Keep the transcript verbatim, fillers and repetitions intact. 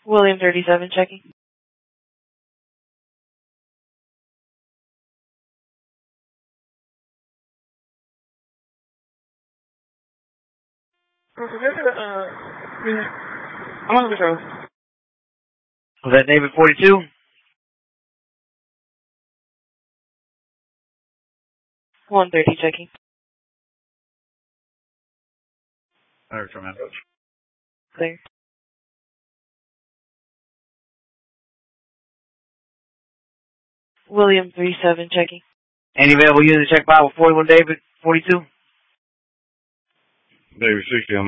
William thirty-seven checking. Uh, I'm on the show. Was that David forty-two? one thirty checking. Alright, from that. Clear. William thirty-seven checking. Any available unit check by with forty-one David forty-two? David sixty, I'm